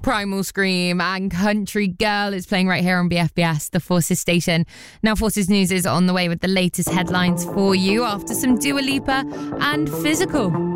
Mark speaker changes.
Speaker 1: Primal Scream and Country Girl is playing right here on BFBS, the Forces station. Now Forces News is on the way with the latest headlines for you after some Dua Lipa and Physical.